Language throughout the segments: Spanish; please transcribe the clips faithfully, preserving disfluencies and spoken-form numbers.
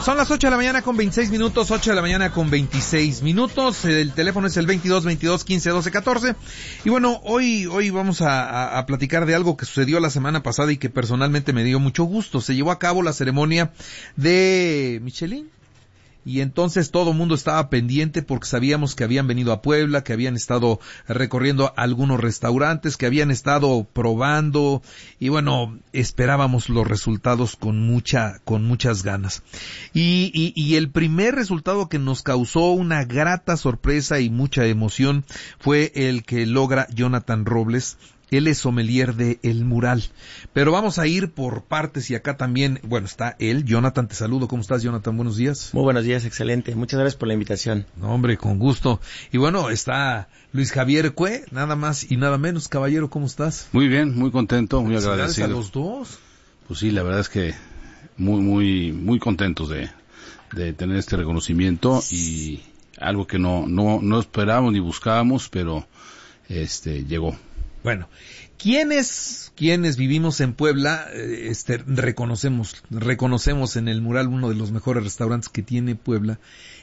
Son las ocho de la mañana con veintiséis minutos, ocho de la mañana con veintiséis minutos. El teléfono es el veintidós, veintidós, quince, doce, catorce. Y bueno, hoy hoy vamos a, a, a platicar de algo que sucedió la semana pasada y que personalmente me dio mucho gusto. Se llevó a cabo la ceremonia de Michelin. Y entonces todo el mundo estaba pendiente porque sabíamos que habían venido a Puebla, que habían estado recorriendo algunos restaurantes, que habían estado probando y bueno, esperábamos los resultados con mucha, con muchas ganas. Y, y, y el primer resultado que nos causó una grata sorpresa y mucha emoción fue el que logra Jonathan Robles. Él es sommelier de El Mural. Pero vamos a ir por partes y acá también, bueno, está él. Jonathan, te saludo. ¿Cómo estás, Jonathan? Buenos días. Muy buenos días, excelente. Muchas gracias por la invitación. No, hombre, con gusto. Y bueno, está Luis Javier Cue, nada más y nada menos. Caballero, ¿cómo estás? Muy bien, muy contento, muy agradecido. A los dos. Pues sí, la verdad es que muy, muy, muy contentos de, de tener este reconocimiento y algo que no, no, no esperábamos ni buscábamos, pero este llegó. Bueno, ¿quiénes, quienes vivimos en Puebla, este, reconocemos, reconocemos en El Mural uno de los mejores restaurantes que tiene Puebla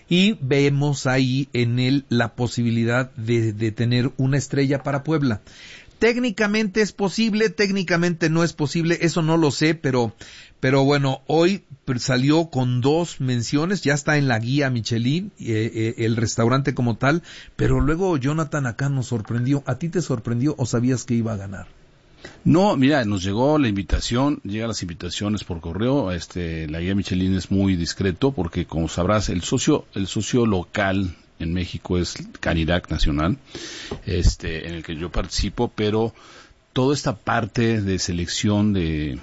y vemos ahí en él la posibilidad de, de tener una estrella para Puebla? Técnicamente es posible, técnicamente no es posible, eso no lo sé, pero, pero bueno, hoy salió con dos menciones, ya está en la guía Michelin, eh, eh, el restaurante como tal, pero luego Jonathan acá nos sorprendió. ¿A ti te sorprendió o sabías que iba a ganar? No, mira, nos llegó la invitación, llegan las invitaciones por correo, este, la guía Michelin es muy discreto porque como sabrás, el socio, el socio local en México es Canirac Nacional, este, en el que yo participo, pero toda esta parte de selección de,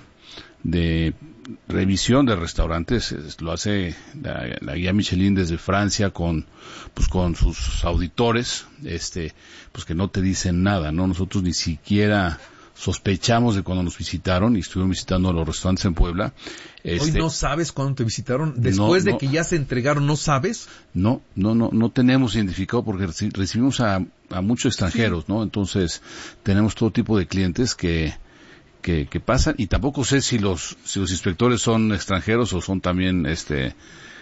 de revisión de restaurantes es, lo hace la, la guía Michelin desde Francia con, pues con sus auditores, este, pues que no te dicen nada, ¿no? Nosotros ni siquiera sospechamos de cuando nos visitaron y estuvieron visitando los restaurantes en Puebla. Este, ¿Hoy no sabes cuándo te visitaron? Después no, de no, que ya se entregaron, ¿no sabes? No, no, no, no tenemos identificado porque recibimos a, a muchos extranjeros, sí. ¿no? Entonces, tenemos todo tipo de clientes que, que, que pasan y tampoco sé si los, si los inspectores son extranjeros o son también, este,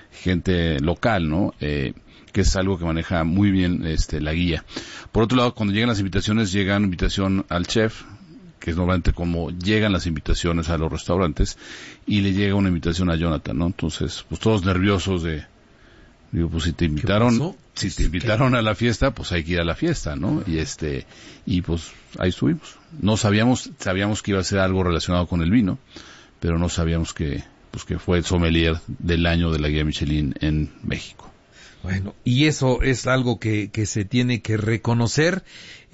gente local, ¿no? Eh, que es algo que maneja muy bien, este, la guía. Por otro lado, cuando llegan las invitaciones, llega una invitación al chef, que es normalmente como llegan las invitaciones a los restaurantes, y le llega una invitación a Jonathan, ¿no? Entonces, pues todos nerviosos de, digo, pues si te invitaron, si te invitaron a la fiesta, pues hay que ir a la fiesta, ¿no? Y este, y pues ahí estuvimos. No sabíamos, sabíamos que iba a ser algo relacionado con el vino, pero no sabíamos que, pues que fue el sommelier del año de la guía Michelin en México. Bueno, y eso es algo que, que se tiene que reconocer.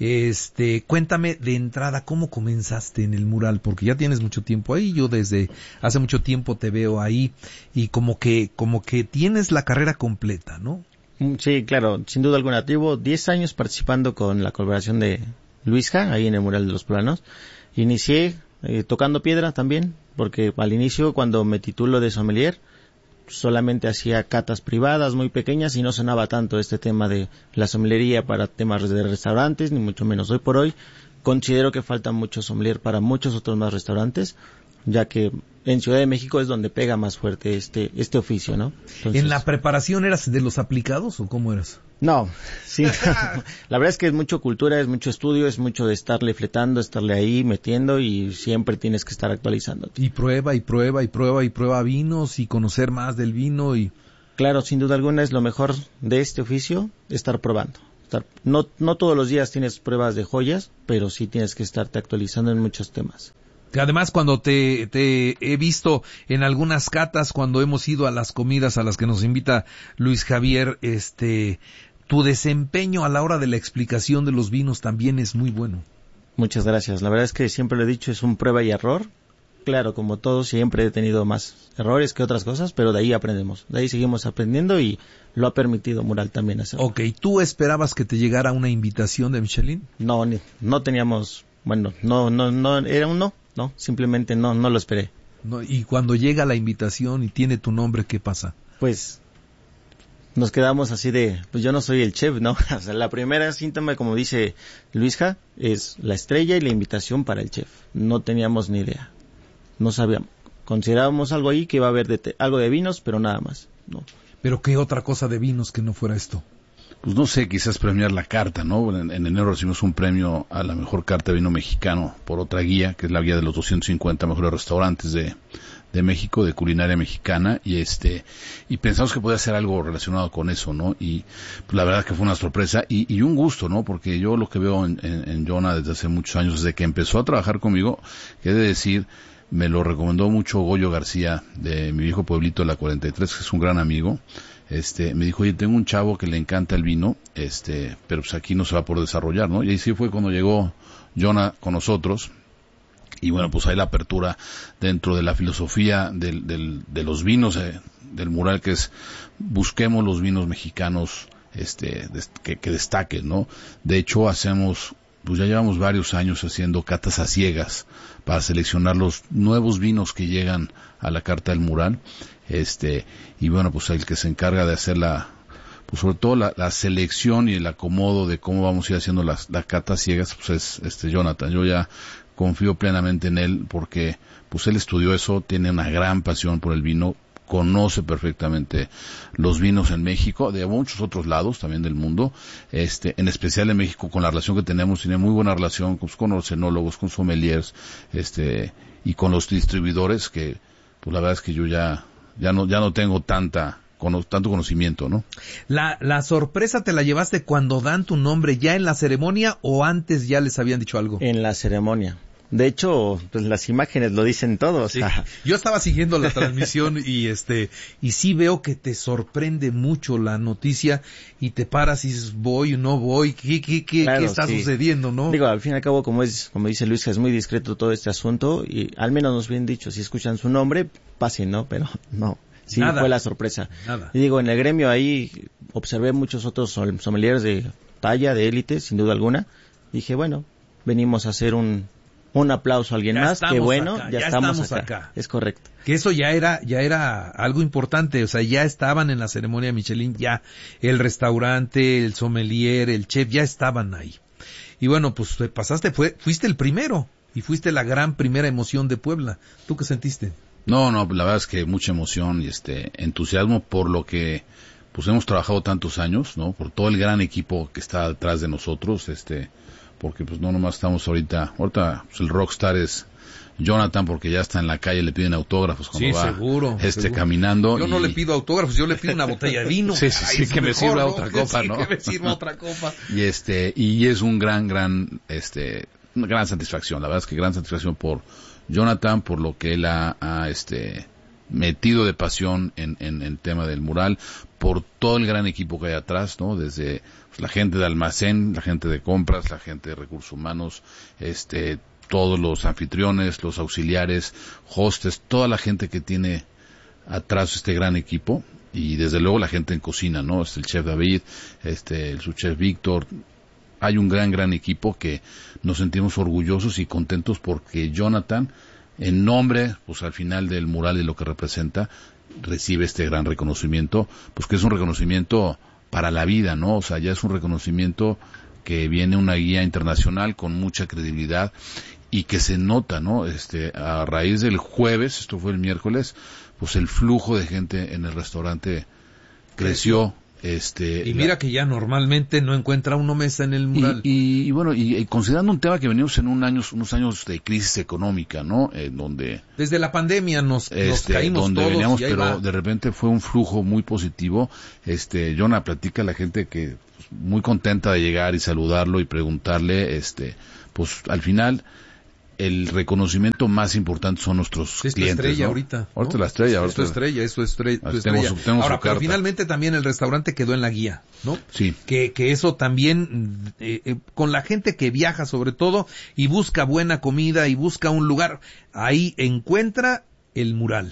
Este, cuéntame de entrada, ¿cómo comenzaste en El Mural? Porque ya tienes mucho tiempo ahí, yo desde hace mucho tiempo te veo ahí, y como que, como que tienes la carrera completa, ¿no? Sí, claro, sin duda alguna. Llevo diez años participando con la colaboración de Luisja, ahí en El Mural de los Poblanos. Inicié eh, tocando piedra también, porque al inicio, cuando me titulo de sommelier, solamente hacía catas privadas muy pequeñas y no sonaba tanto este tema de la sommelería para temas de restaurantes, ni mucho menos. Hoy por hoy considero que falta mucho sommelier para muchos otros más restaurantes, ya que en Ciudad de México es donde pega más fuerte este este oficio, ¿no? Entonces, ¿en la preparación eras de los aplicados o cómo eras? No, sí, la verdad es que es mucho cultura, es mucho estudio, es mucho de estarle fletando, estarle ahí metiendo y siempre tienes que estar actualizándote. Y prueba y prueba y prueba y prueba vinos y conocer más del vino y... Claro, sin duda alguna es lo mejor de este oficio, estar probando. Estar, no, no todos los días tienes pruebas de joyas, pero sí tienes que estarte actualizando en muchos temas. Además, cuando te, te he visto en algunas catas, cuando hemos ido a las comidas a las que nos invita Luis Javier, este, tu desempeño a la hora de la explicación de los vinos también es muy bueno. Muchas gracias. La verdad es que siempre lo he dicho, es un prueba y error. Claro, como todos, siempre he tenido más errores que otras cosas, pero de ahí aprendemos. De ahí seguimos aprendiendo y lo ha permitido Mural también hacerlo. Ok, ¿tú esperabas que te llegara una invitación de Michelin? No, ni, no teníamos, bueno, no, no, no, era un no. No, simplemente no, no lo esperé. No, y cuando llega la invitación y tiene tu nombre, ¿qué pasa? Pues nos quedamos así de, pues yo no soy el chef, ¿no? O sea, la primera síntoma, como dice Luisja, es la estrella y la invitación para el chef. No teníamos ni idea, no sabíamos. Considerábamos algo ahí que iba a haber de te- algo de vinos, pero nada más. ¿no? ¿Pero qué otra cosa de vinos que no fuera esto? Pues no sé, quizás premiar la carta, ¿no? En, en enero recibimos un premio a la mejor carta de vino mexicano por otra guía, que es la guía de los doscientos cincuenta mejores restaurantes de, de México, de culinaria mexicana, y este, y pensamos que podía ser algo relacionado con eso, ¿no? Y pues, la verdad que fue una sorpresa y, y un gusto, ¿no? Porque yo lo que veo en, en, en Jonah desde hace muchos años, desde que empezó a trabajar conmigo, que he de decir, me lo recomendó mucho Goyo García, de mi viejo pueblito de la cuarenta y tres, que es un gran amigo. Este, me dijo, oye, tengo un chavo que le encanta el vino, este, pero pues aquí no se va a poder desarrollar, ¿no? Y ahí sí fue cuando llegó Jonah con nosotros, y bueno, pues hay la apertura dentro de la filosofía del, del, de los vinos, eh, del mural, que es, busquemos los vinos mexicanos, este, des, que, que destaquen, ¿no? De hecho, hacemos, pues ya llevamos varios años haciendo catas a ciegas para seleccionar los nuevos vinos que llegan a la carta del mural. Este, y bueno, pues el que se encarga de hacer la, pues sobre todo la, la selección y el acomodo de cómo vamos a ir haciendo las, las catas ciegas, pues es este Jonathan. Yo ya confío plenamente en él porque, pues él estudió eso, tiene una gran pasión por el vino, conoce perfectamente los vinos en México, de muchos otros lados también del mundo, este, en especial en México, con la relación que tenemos, tiene muy buena relación con, con los enólogos, con sommeliers, este, y con los distribuidores, que, pues la verdad es que yo ya, ya no, ya no tengo tanta, con, tanto conocimiento, ¿no? La, la sorpresa te la llevaste cuando dan tu nombre ya en la ceremonia o antes ya les habían dicho algo. En la ceremonia. De hecho, pues las imágenes lo dicen todo. Sí. O sea. Yo estaba siguiendo la transmisión y este y sí veo que te sorprende mucho la noticia y te paras y dices, voy o no voy, ¿qué, qué, qué, Claro, qué está sí. sucediendo, no? Digo, al fin y al cabo, como es, como dice Luis, que es muy discreto todo este asunto y al menos nos bien dicho, si escuchan su nombre, pasen, ¿no? Pero no, sí Nada. fue la sorpresa. Nada. Y digo, en el gremio ahí observé muchos otros sommeliers de talla, de élite, sin duda alguna. Dije, bueno, venimos a hacer un un aplauso a alguien Ya más, que bueno, acá, ya, ya estamos, estamos acá. acá. Es correcto. Que eso ya era, ya era algo importante, o sea, ya estaban en la ceremonia Michelin, ya el restaurante, el sommelier, el chef, ya estaban ahí. Y bueno, pues pasaste, fue, fuiste el primero, y fuiste la gran primera emoción de Puebla. ¿Tú qué sentiste? No, no, la verdad es que mucha emoción y este entusiasmo por lo que pues hemos trabajado tantos años, ¿no? Por todo el gran equipo que está detrás de nosotros, este, porque pues no nomás estamos ahorita, ahorita pues el rockstar es Jonathan, porque ya está en la calle, le piden autógrafos cuando Sí, va seguro, este seguro. caminando. Yo y... no le pido autógrafos, yo le pido una botella de vino. Sí, sí, sí, Ay, que me mejor, sirva ¿no? otra copa, Sí, ¿no? que me sirva otra copa. Y este, y es un gran, gran, este, una gran satisfacción, la verdad es que gran satisfacción por Jonathan, por lo que él ha, ha este, metido de pasión en, en el tema del mural, por todo el gran equipo que hay atrás, ¿no? Desde pues, la gente de almacén, la gente de compras, la gente de recursos humanos, este, todos los anfitriones, los auxiliares, hostes, toda la gente que tiene atrás este gran equipo, y desde luego la gente en cocina, ¿no? Este, el chef David, este, el subchef Víctor. Hay un gran, gran equipo que nos sentimos orgullosos y contentos porque Jonathan, en nombre, pues al final del mural y lo que representa, recibe este gran reconocimiento, pues que es un reconocimiento para la vida, ¿no? O sea, ya es un reconocimiento que viene una guía internacional con mucha credibilidad y que se nota, ¿no? Este, a raíz del jueves, esto fue el miércoles, pues el flujo de gente en el restaurante creció. Este, y mira la, que ya normalmente no encuentra uno mesa en el mural. Y, y, y bueno, y, y considerando un tema que venimos en un año, unos años de crisis económica, ¿no? En donde desde la pandemia nos, este, nos caímos donde todos. veníamos, y ahí pero va. de repente fue un flujo muy positivo. Este, Jonah platica a la gente que pues, muy contenta de llegar y saludarlo y preguntarle, este, pues al final el reconocimiento más importante son nuestros es clientes, tu estrella ¿no? ahorita. Ahorita ¿no? la estrella, es ahorita tu estrella, es tu estrella. Tu tenemos, estrella. tenemos Ahora, su pero carta. finalmente también el restaurante quedó en la guía, ¿no? Sí. Que, que eso también, eh, eh, con la gente que viaja sobre todo y busca buena comida y busca un lugar, ahí encuentra el mural.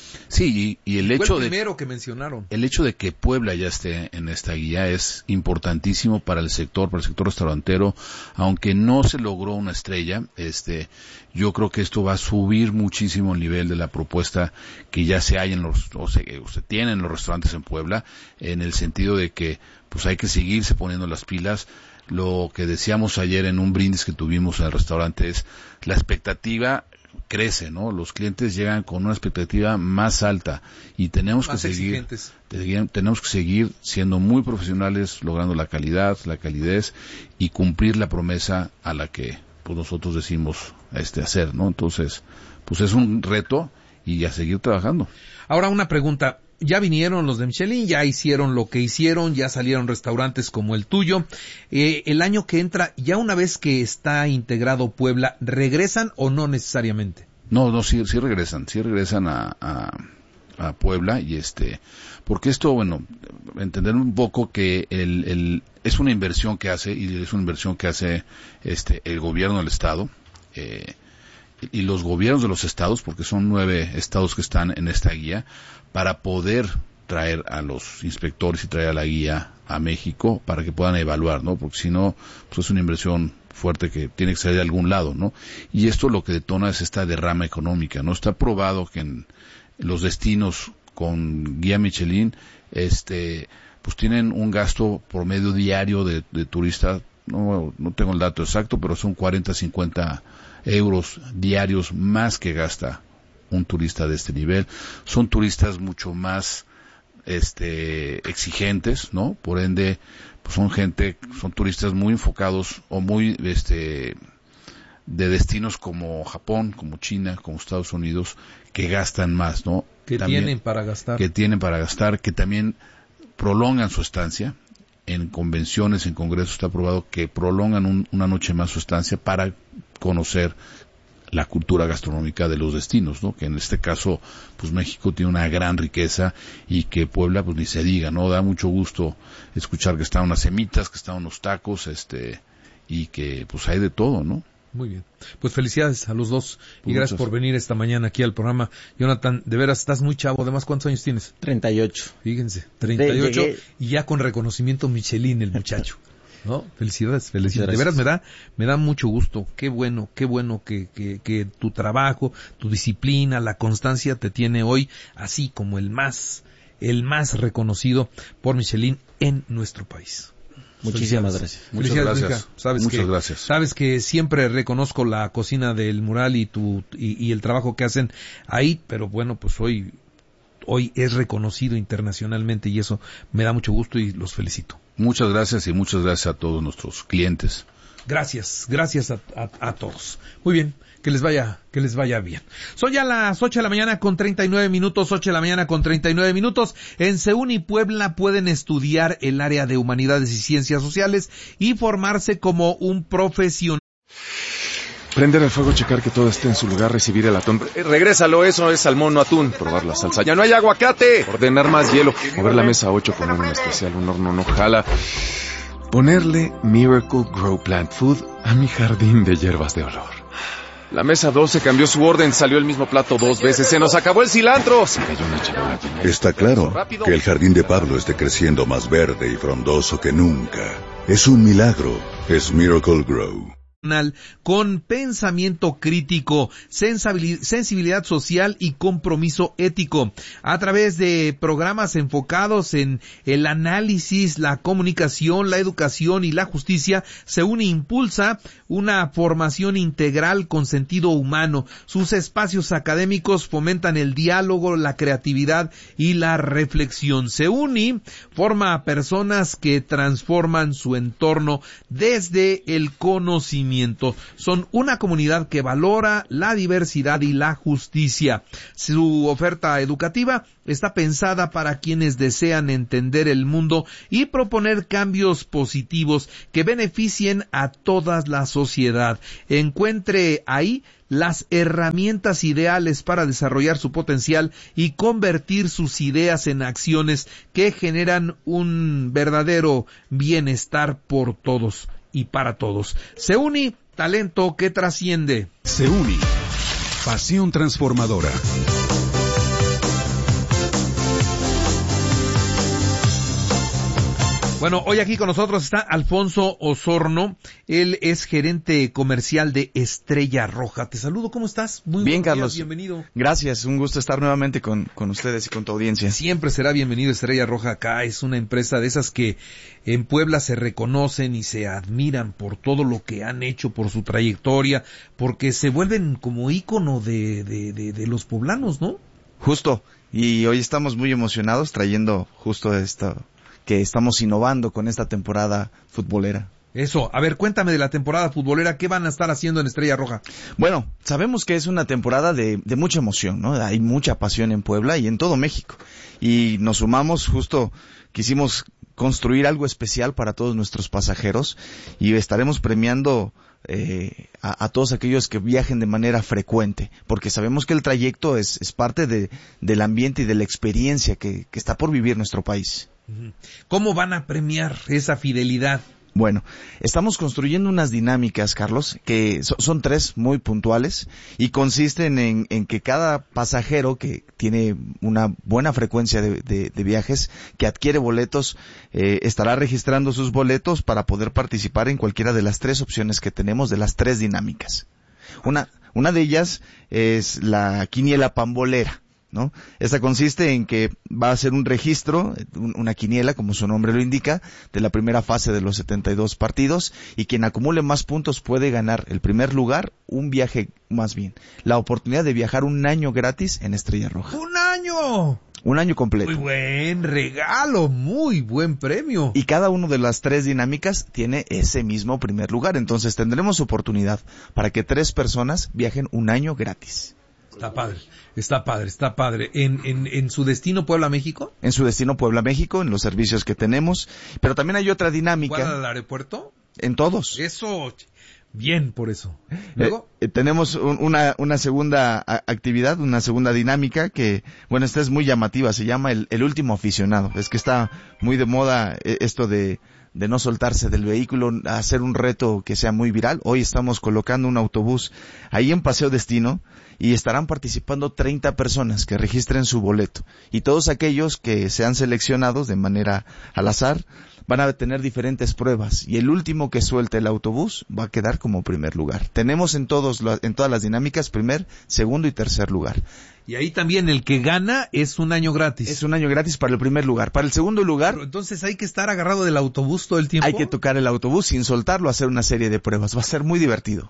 Sí, y, y el Fue hecho el de primero que mencionaron. el hecho de que Puebla ya esté en esta guía es importantísimo para el sector, para el sector restaurantero, aunque no se logró una estrella, este, yo creo que esto va a subir muchísimo el nivel de la propuesta que ya se hay en los, o se, o se tiene en los restaurantes en Puebla, en el sentido de que, pues hay que seguirse poniendo las pilas. Lo que decíamos ayer en un brindis que tuvimos en el restaurante es la expectativa. crece, ¿no? Los clientes llegan con una expectativa más alta y tenemos Más que seguir, exigentes. te- tenemos que seguir siendo muy profesionales, logrando la calidad, la calidez y cumplir la promesa a la que pues nosotros decimos este hacer, ¿no? Entonces, pues es un reto y a seguir trabajando. Ahora una pregunta. Ya vinieron los de Michelin, ya hicieron lo que hicieron, ya salieron restaurantes como el tuyo. Eh, el año que entra, ya una vez que está integrado Puebla, ¿regresan o no necesariamente? No, no, sí, sí regresan, sí regresan a, a, a Puebla y este, porque esto, bueno, entender un poco que el, el, es una inversión que hace y es una inversión que hace este, el gobierno del estado, eh, y los gobiernos de los estados, porque son nueve estados que están en esta guía, para poder traer a los inspectores y traer a la guía a México para que puedan evaluar, ¿no? Porque si no, pues es una inversión fuerte que tiene que salir de algún lado, ¿no? Y esto lo que detona es esta derrama económica, ¿no? Está probado que en los destinos con guía Michelin, este, pues tienen un gasto promedio diario de, de turista, no, no tengo el dato exacto, pero son cuarenta, cincuenta euros diarios más que gasta un turista de este nivel. Son turistas mucho más este exigentes, ¿no? Por ende, pues son gente, son turistas muy enfocados o muy este de destinos como Japón, como China, como Estados Unidos, que gastan más, ¿no? Que También, tienen para gastar. Que tienen para gastar, que también prolongan su estancia. En convenciones, en congresos está probado que prolongan un, una noche más su estancia para conocer la cultura gastronómica de los destinos, ¿no? Que en este caso, pues México tiene una gran riqueza y que Puebla, pues ni se diga, ¿no? Da mucho gusto escuchar que están unas semitas, que están unos tacos, este, y que pues hay de todo, ¿no? Muy bien. Pues felicidades a los dos y Muchas. gracias por venir esta mañana aquí al programa. Jonathan, de veras estás muy chavo. Además, ¿cuántos años tienes? treinta y ocho. Fíjense, treinta y ocho Llegué- y ya con reconocimiento Michelin el muchacho. ¿No? Felicidades, felicidades. De Gracias. veras me da, me da mucho gusto. Qué bueno, qué bueno que, que, que tu trabajo, tu disciplina, la constancia te tiene hoy así como el más, el más reconocido por Michelin en nuestro país. Muchísimas Felicidades. gracias. Muchas Felicidades, gracias. Luisca. Sabes Muchas que, gracias. Sabes que siempre reconozco la cocina del mural y tu y, y el trabajo que hacen ahí, pero bueno, pues hoy hoy es reconocido internacionalmente y eso me da mucho gusto y los felicito. Muchas gracias y muchas gracias a todos nuestros clientes. Gracias, gracias a, a, a todos. Muy bien, que les vaya, que les vaya bien. Son ya las ocho de la mañana con treinta y nueve minutos, ocho de la mañana con treinta y nueve minutos. En CEUNI y Puebla pueden estudiar el área de Humanidades y Ciencias Sociales y formarse como un profesional. Prender el fuego, checar que todo esté en su lugar, recibir el atún. Eh, regrésalo, eso es salmón, no atún. Probar la salsa. ¡Ya no hay aguacate! Ordenar más hielo. Mover la mesa a ocho, poner un especial, un horno no jala. Ponerle Miracle Grow Plant Food a mi jardín de hierbas de olor. La mesa doce cambió su orden, salió el mismo plato dos veces. ¡Se nos acabó el cilantro! Se cayó una charola llena de- Está claro que el jardín de Pablo esté creciendo más verde y frondoso que nunca. Es un milagro. Es Miracle Grow. Con pensamiento crítico, sensibilidad social y compromiso ético, a través de programas enfocados en el análisis, la comunicación, la educación y la justicia. CEUNI impulsa una formación integral con sentido humano. Sus espacios académicos fomentan el diálogo, la creatividad y la reflexión. CEUNI forma a personas que transforman su entorno desde el conocimiento. Son una comunidad que valora la diversidad y la justicia. Su oferta educativa está pensada para quienes desean entender el mundo y proponer cambios positivos que beneficien a toda la sociedad. Encuentre ahí las herramientas ideales para desarrollar su potencial y convertir sus ideas en acciones que generan un verdadero bienestar por todos y para todos. CEUNI, talento que trasciende. CEUNI, pasión transformadora. Bueno, Bueno, hoy aquí con nosotros está Alfonso Osorno. Él es gerente comercial de Estrella Roja. Te saludo, ¿cómo estás? Muy bien, Carlos. Días, bienvenido. Gracias, un gusto estar nuevamente con, con ustedes y con tu audiencia. Siempre será bienvenido Estrella Roja acá. Es una empresa de esas que en Puebla se reconocen y se admiran por todo lo que han hecho, por su trayectoria, porque se vuelven como ícono de, de, de, de los poblanos, ¿no? Justo, y hoy estamos muy emocionados trayendo justo esto que estamos innovando con esta temporada futbolera. Eso, a ver, cuéntame de la temporada futbolera, ¿qué van a estar haciendo en Estrella Roja? Bueno, sabemos que es una temporada de, de mucha emoción, ¿no? Hay mucha pasión en Puebla y en todo México. Y nos sumamos, justo quisimos construir algo especial para todos nuestros pasajeros y estaremos premiando eh, a, a todos aquellos que viajen de manera frecuente, porque sabemos que el trayecto es, es parte de, del ambiente y de la experiencia que, que está por vivir nuestro país. ¿Cómo van a premiar esa fidelidad? Bueno, estamos construyendo unas dinámicas, Carlos, que so, son tres muy puntuales y consisten en, en que cada pasajero que tiene una buena frecuencia de, de, de viajes, que adquiere boletos, eh, estará registrando sus boletos para poder participar en cualquiera de las tres opciones que tenemos de las tres dinámicas. Una, una de ellas es la quiniela pambolera, ¿no? Esta consiste en que va a ser un registro, una quiniela, como su nombre lo indica, de la primera fase de los setenta y dos partidos, y quien acumule más puntos puede ganar el primer lugar, un viaje, más bien, la oportunidad de viajar un año gratis en Estrella Roja. ¡Un año! Un año completo. Muy buen regalo, muy buen premio. Y cada una de las tres dinámicas tiene ese mismo primer lugar, entonces tendremos oportunidad para que tres personas viajen un año gratis. Está padre, está padre, está padre. ¿En, en, en su destino Puebla, México? En su destino Puebla, México, en los servicios que tenemos. Pero también hay otra dinámica. ¿Igual al aeropuerto? En todos. Eso, bien por eso. ¿Luego? Eh, eh, tenemos un, una, una segunda a, actividad, una segunda dinámica que, bueno, esta es muy llamativa, se llama el, el último aficionado. Es que está muy de moda eh, esto de... de no soltarse del vehículo, hacer un reto que sea muy viral. Hoy estamos colocando un autobús ahí en Paseo Destino y estarán participando treinta personas que registren su boleto. Y todos aquellos que sean seleccionados de manera al azar van a tener diferentes pruebas y el último que suelte el autobús va a quedar como primer lugar. Tenemos en todos en todas las dinámicas primer, segundo y tercer lugar. Y ahí también el que gana es un año gratis. Es un año gratis para el primer lugar. Para el segundo lugar... Pero entonces hay que estar agarrado del autobús todo el tiempo. Hay que tocar el autobús sin soltarlo, hacer una serie de pruebas. Va a ser muy divertido.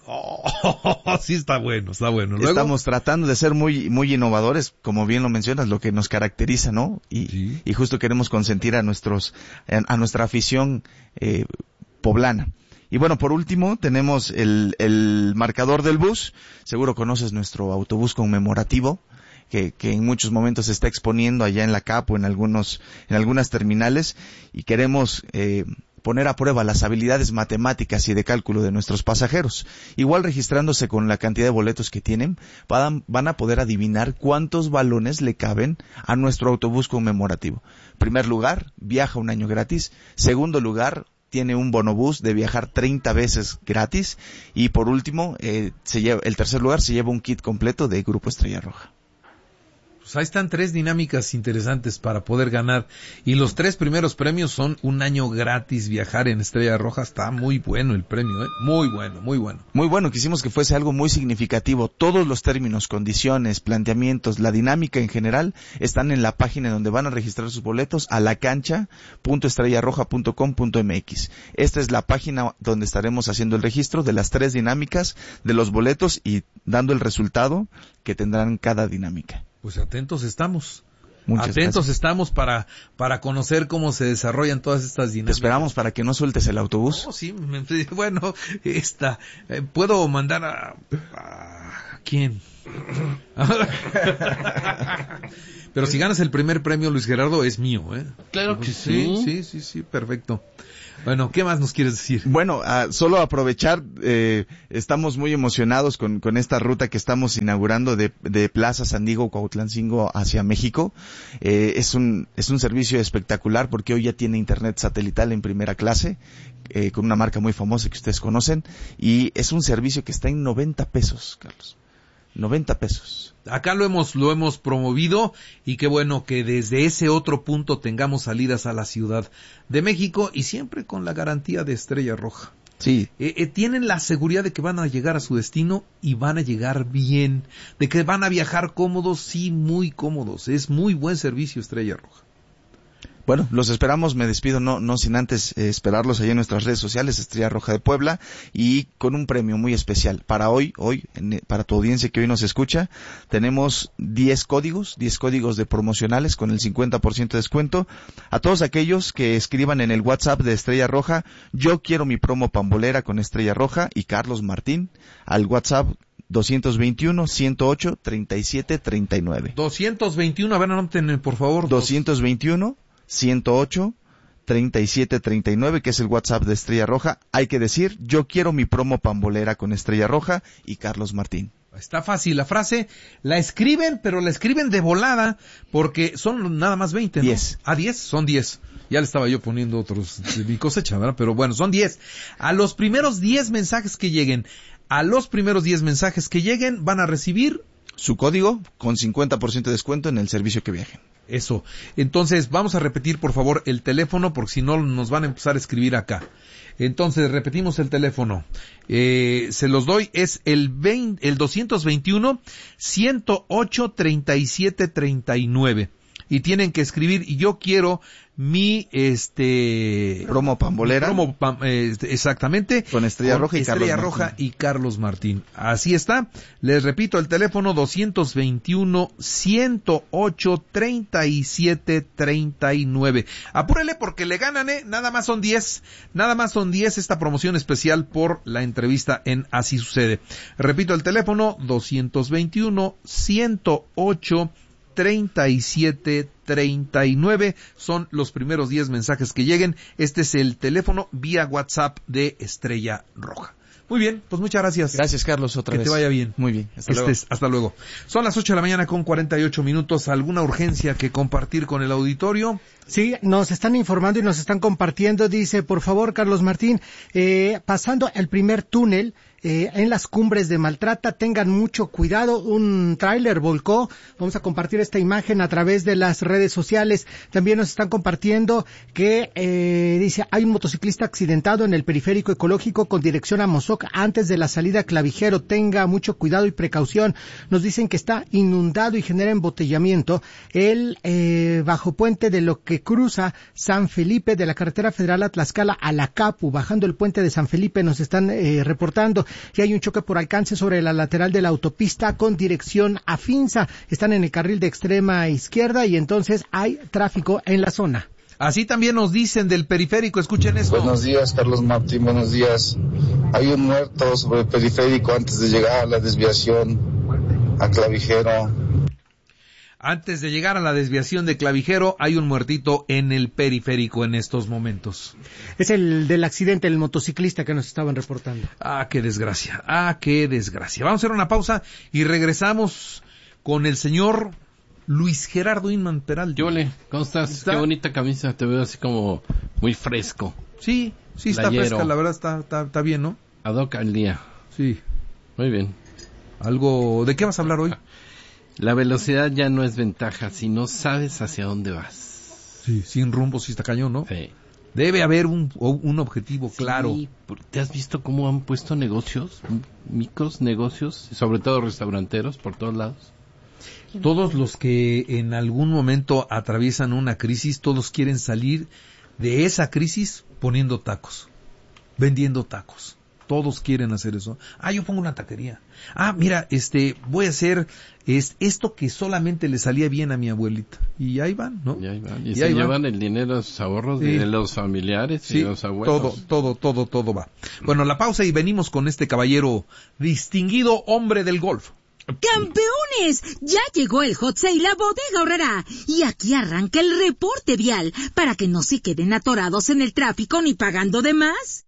Oh, sí está bueno, está bueno. ¿Luego? Estamos tratando de ser muy muy innovadores, como bien lo mencionas, lo que nos caracteriza, ¿no? Y, sí. y justo queremos consentir a nuestros a nuestra afición eh, poblana. Y bueno, por último, tenemos el, el marcador del bus. Seguro conoces nuestro autobús conmemorativo, que, que en muchos momentos se está exponiendo allá en la C A P o en algunos, en algunas terminales, y queremos, eh, poner a prueba las habilidades matemáticas y de cálculo de nuestros pasajeros. Igual registrándose con la cantidad de boletos que tienen, van, van a poder adivinar cuántos balones le caben a nuestro autobús conmemorativo. Primer lugar, viaja un año gratis. Segundo lugar, tiene un bonobús de viajar treinta veces gratis. Y por último, eh, se lleva, el tercer lugar se lleva un kit completo de Grupo Estrella Roja. Pues ahí están tres dinámicas interesantes para poder ganar. Y los tres primeros premios son un año gratis viajar en Estrella Roja. Está muy bueno el premio, ¿eh? Muy bueno, muy bueno. Muy bueno, quisimos que fuese algo muy significativo. Todos los términos, condiciones, planteamientos, la dinámica en general, están en la página donde van a registrar sus boletos, a la cancha punto estrella roja punto com punto m x. Esta es la página donde estaremos haciendo el registro de las tres dinámicas, de los boletos y dando el resultado que tendrán cada dinámica. Pues atentos estamos. Muchas atentos gracias. estamos para para conocer cómo se desarrollan todas estas dinámicas. Te esperamos para que no sueltes el autobús. Oh, sí, me, bueno, esta, eh, puedo mandar a, a ¿quién? Pero si ganas el primer premio, Luis Gerardo, es mío, ¿eh? Claro que sí. Sí, sí, sí, sí, perfecto. Bueno, ¿qué más nos quieres decir? Bueno, uh, solo aprovechar, eh, estamos muy emocionados con, con esta ruta que estamos inaugurando de, de Plaza San Diego, Cuautlancingo hacia México. Eh, es un, es un servicio espectacular porque hoy ya tiene internet satelital en primera clase, eh, con una marca muy famosa que ustedes conocen, y es un servicio que está en noventa pesos, Carlos. noventa pesos. Acá lo hemos, lo hemos promovido y qué bueno que desde ese otro punto tengamos salidas a la Ciudad de México y siempre con la garantía de Estrella Roja. Sí. Eh, eh, tienen la seguridad de que van a llegar a su destino y van a llegar bien, de que van a viajar cómodos, sí, muy cómodos. Es muy buen servicio Estrella Roja. Bueno, los esperamos, me despido, no no sin antes eh, esperarlos ahí en nuestras redes sociales, Estrella Roja de Puebla, y con un premio muy especial. Para hoy, hoy, en, para tu audiencia que hoy nos escucha, tenemos diez códigos, diez códigos de promocionales con el cincuenta por ciento de descuento. A todos aquellos que escriban en el WhatsApp de Estrella Roja, yo quiero mi promo pambolera con Estrella Roja y Carlos Martín, al WhatsApp doscientos veintiuno, ciento ocho, treinta y siete, treinta y nueve. doscientos veintiuno, a ver, anoten por favor. doscientos veintiuno, ciento ocho, treinta y siete, treinta y nueve, que es el WhatsApp de Estrella Roja. Hay que decir, yo quiero mi promo pambolera con Estrella Roja y Carlos Martín. Está fácil la frase, la escriben, pero la escriben de volada, porque son nada más veinte, ¿no? diez. Ah, diez, son diez. Ya le estaba yo poniendo otros de mi cosecha, ¿verdad? Pero bueno, son diez. A los primeros diez mensajes que lleguen, a los primeros diez mensajes que lleguen, van a recibir su código con cincuenta por ciento de descuento en el servicio que viajen. Eso. Entonces, vamos a repetir, por favor, el teléfono, porque si no nos van a empezar a escribir acá. Entonces, repetimos el teléfono. Eh, se los doy, es el veinte, el doscientos veintiuno, ciento ocho, treinta y siete, treinta y nueve. Y tienen que escribir, y yo quiero mi, este... promo pambolera. Promo, pam, eh, exactamente. Con Estrella con Roja y Estrella Carlos Roja Martín. y Carlos Martín. Así está. Les repito el teléfono doscientos veintiuno, ciento ocho, treinta y siete, treinta y nueve. Apúrele porque le ganan, eh. Nada más son diez. Nada más son diez esta promoción especial por la entrevista en Así Sucede. Repito el teléfono doscientos veintiuno, ciento ocho, treinta y siete, treinta y nueve. Son los primeros diez mensajes que lleguen. Este es el teléfono vía WhatsApp de Estrella Roja. Muy bien, pues muchas gracias. Gracias, Carlos, otra que vez. Que te vaya bien. Muy bien, hasta este luego. Es, hasta luego. Son las ocho de la mañana con cuarenta y ocho minutos. ¿Alguna urgencia que compartir con el auditorio? Sí, nos están informando y nos están compartiendo. Dice, por favor, Carlos Martín, eh, pasando el primer túnel, eh, en las cumbres de Maltrata, tengan mucho cuidado, un tráiler volcó. Vamos a compartir esta imagen a través de las redes sociales. También nos están compartiendo que, eh, dice, hay un motociclista accidentado en el periférico ecológico con dirección a Mozoc antes de la salida a Clavijero. Tenga mucho cuidado y precaución. Nos dicen que está inundado y genera embotellamiento el eh, bajo puente de lo que cruza San Felipe, de la carretera federal a Tlaxcala a la Capu, bajando el puente de San Felipe. Nos están eh, reportando que hay un choque por alcance sobre la lateral de la autopista con dirección a Finza. Están en el carril de extrema izquierda y entonces hay tráfico en la zona. Así también nos dicen del periférico, escuchen esto. Buenos días, Carlos Martín, buenos días. Hay un muerto sobre el periférico antes de llegar a la desviación a Clavijero. Antes de llegar a la desviación de Clavijero, hay un muertito en el periférico en estos momentos. Es el del accidente, el motociclista que nos estaban reportando. Ah, qué desgracia, ah, qué desgracia. Vamos a hacer una pausa y regresamos con el señor Luis Gerardo Inman Peralta. Yole, ¿cómo estás? ¿Está? Qué bonita camisa, te veo así como muy fresco. Sí, sí está Playero. Fresca, la verdad está, está, está bien, ¿no? Ad hoc al día. Sí. Muy bien. Algo, ¿de qué vas a hablar hoy? La velocidad ya no es ventaja si no sabes hacia dónde vas. Sí, sin rumbo, sí está cañón, ¿no? Sí. Debe haber un, un objetivo sí, claro. ¿Te has visto cómo han puesto negocios, micros negocios, sobre todo restauranteros por todos lados? Todos los que en algún momento atraviesan una crisis, todos quieren salir de esa crisis poniendo tacos, vendiendo tacos. Todos quieren hacer eso. Ah, yo pongo una taquería. Ah, mira, este, voy a hacer es, esto que solamente le salía bien a mi abuelita. Y ahí van, ¿no? Y ahí van. Y, y se llevan van. El dinero de sus ahorros, sí. De los familiares sí, y de los abuelos. Todo, todo, todo, todo va. Bueno, la pausa y venimos con este caballero distinguido hombre del golf. ¡Campeones! Ya llegó el Hot Sale a Bodega Aurrerá. Y aquí arranca el reporte vial para que no se queden atorados en el tráfico ni pagando de más.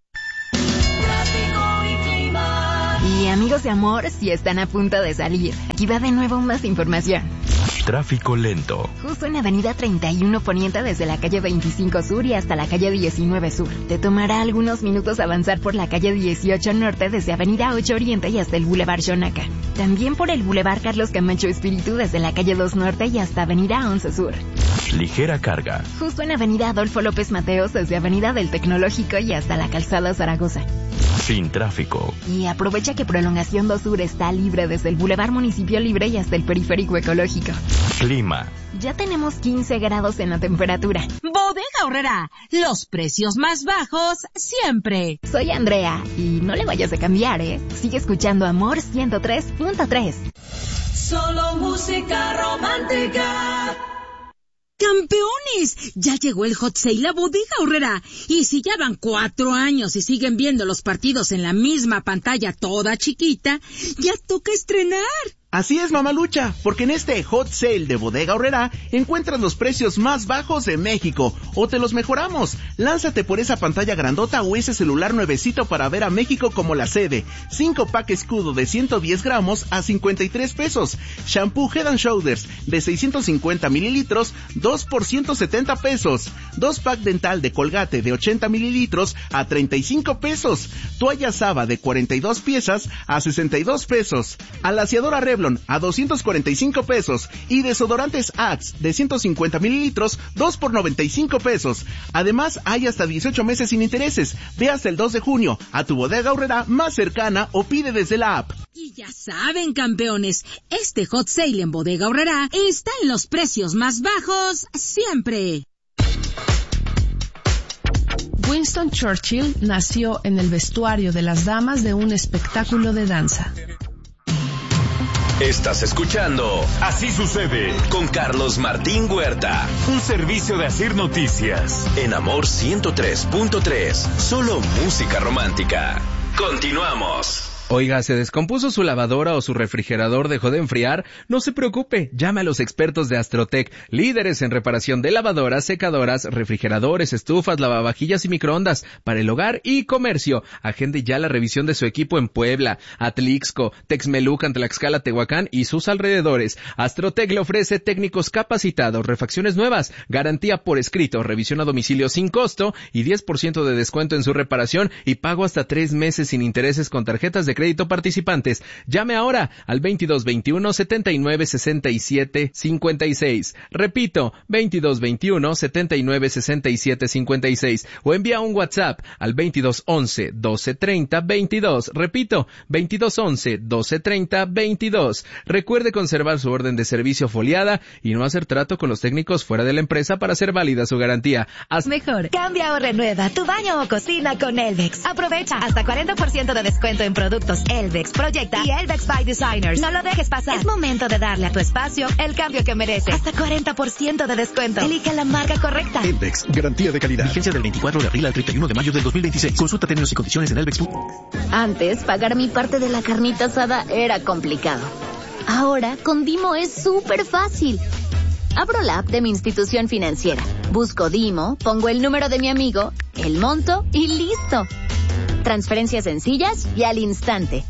Y amigos de amor, si están a punto de salir, aquí va de nuevo más información. Tráfico lento. Justo en Avenida treinta y uno Poniente desde la calle veinticinco Sur y hasta la calle diecinueve Sur. Te tomará algunos minutos avanzar por la calle dieciocho Norte desde Avenida ocho Oriente y hasta el Boulevard Xonaca. También por el Boulevard Carlos Camacho Espíritu desde la calle dos Norte y hasta Avenida once Sur. Ligera carga. Justo en Avenida Adolfo López Mateos desde Avenida del Tecnológico y hasta la Calzada Zaragoza. Sin tráfico. Y aprovecha que Prolongación dos Sur está libre desde el Boulevard Municipio Libre y hasta el Periférico Ecológico. Clima. Ya tenemos quince grados en la temperatura. Bodega Aurrerá, los precios más bajos siempre. Soy Andrea y no le vayas a cambiar, ¿eh? Sigue escuchando Amor ciento tres punto tres. Solo música romántica. ¡Campeones! Ya llegó el Hot Sale a Bodega Aurrerá. Y si ya van cuatro años y siguen viendo los partidos en la misma pantalla toda chiquita, ya toca estrenar. Así es, mamalucha, porque en este Hot Sale de Bodega Aurrerá encuentras los precios más bajos de México, o te los mejoramos. Lánzate por esa pantalla grandota o ese celular nuevecito para ver a México como la sede. cinco pack escudo de ciento diez gramos a cincuenta y tres pesos. Shampoo Head and Shoulders de seiscientos cincuenta mililitros, dos por ciento setenta pesos. dos pack dental de Colgate de ochenta mililitros a treinta y cinco pesos. Toalla Saba de cuarenta y dos piezas a sesenta y dos pesos. Alaciadora Revlon a doscientos cuarenta y cinco pesos y desodorantes Axe de ciento cincuenta mililitros, dos por noventa y cinco pesos. Además, hay hasta dieciocho meses sin intereses. Ve hasta el dos de junio a tu Bodega Aurrerá más cercana o pide desde la app. Y ya saben, campeones, este Hot Sale en Bodega Aurrerá está en los precios más bajos siempre. Winston Churchill nació en el vestuario de las damas de un espectáculo de danza. Estás escuchando Así Sucede con Carlos Martín Huerta. Un servicio de Asir Noticias. En Amor ciento tres punto tres. Solo música romántica. Continuamos. Oiga, ¿se descompuso su lavadora o su refrigerador dejó de enfriar? No se preocupe, llame a los expertos de Astrotech, líderes en reparación de lavadoras, secadoras, refrigeradores, estufas, lavavajillas y microondas para el hogar y comercio. Agende ya la revisión de su equipo en Puebla, Atlixco, Texmelucan, Tlaxcala, Tehuacán y sus alrededores. Astrotech le ofrece técnicos capacitados, refacciones nuevas, garantía por escrito, revisión a domicilio sin costo y diez por ciento de descuento en su reparación y pago hasta tres meses sin intereses con tarjetas de crédito participantes. Llame ahora al veintidós veintiuno, setenta y nueve, sesenta y siete, cincuenta y seis. Repito, veintidós veintiuno, setenta y nueve, sesenta y siete, cincuenta y seis. O envía un WhatsApp al veintidós once, doce treinta, veintidós. Repito, veintidós once, doce treinta, veintidós. Recuerde conservar su orden de servicio foliada y no hacer trato con los técnicos fuera de la empresa para hacer válida su garantía. Hasta Mejor, cambia o renueva tu baño o cocina con Elvex. Aprovecha hasta cuarenta por ciento de descuento en productos Elvex, Proyecta y Elvex by Designers. No lo dejes pasar. Es momento de darle a tu espacio el cambio que merece. Hasta cuarenta por ciento de descuento. Elige la marca correcta. Elvex, garantía de calidad. Vigencia del veinticuatro de abril al treinta y uno de mayo del dos mil veintiséis. Consulta términos y condiciones en Elvex. Antes, pagar mi parte de la carnita asada era complicado. Ahora, con Dimo es súper fácil. Abro la app de mi institución financiera. Busco Dimo, pongo el número de mi amigo, el monto y listo. Transferencias sencillas y al instante.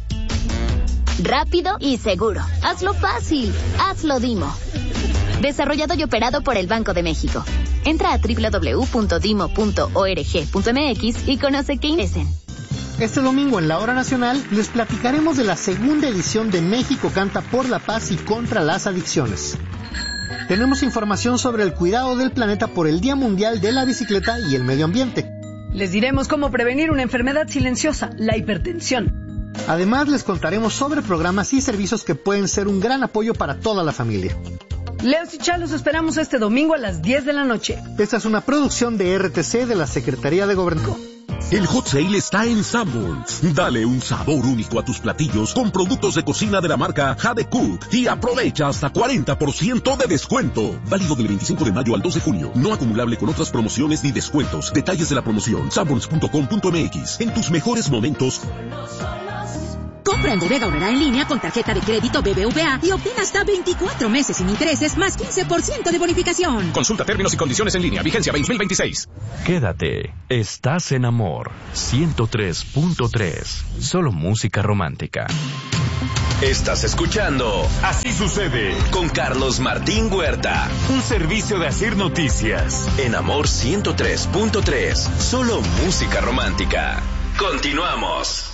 Rápido y seguro. Hazlo fácil. Hazlo Dimo. Desarrollado y operado por el Banco de México. Entra a doble u doble u doble u punto dimo punto org punto m x y conoce qué hacen. Este domingo en la Hora Nacional les platicaremos de la segunda edición de México Canta por la Paz y contra las Adicciones. Tenemos información sobre el cuidado del planeta por el Día Mundial de la Bicicleta y el Medio Ambiente. Les diremos cómo prevenir una enfermedad silenciosa, la hipertensión. Además, les contaremos sobre programas y servicios que pueden ser un gran apoyo para toda la familia. Leos y Chá, los esperamos este domingo a las diez de la noche. Esta es una producción de R T C de la Secretaría de Gobernación. El Hot Sale está en Sanborns. Dale un sabor único a tus platillos con productos de cocina de la marca Jade Cook y aprovecha hasta cuarenta por ciento de descuento. Válido del veinticinco de mayo al dos de junio. No acumulable con otras promociones ni descuentos. Detalles de la promoción: sanborns punto com punto m x. En tus mejores momentos. Compra en Bodega Aurrerá en línea con tarjeta de crédito B B V A y obtén hasta veinticuatro meses sin intereses más quince por ciento de bonificación. Consulta términos y condiciones en línea. Vigencia veinte mil veintiséis. Quédate. Estás en Amor ciento tres punto tres. Solo música romántica. Estás escuchando Así Sucede con Carlos Martín Huerta, un servicio de Asir Noticias en Amor ciento tres punto tres, solo música romántica. Continuamos.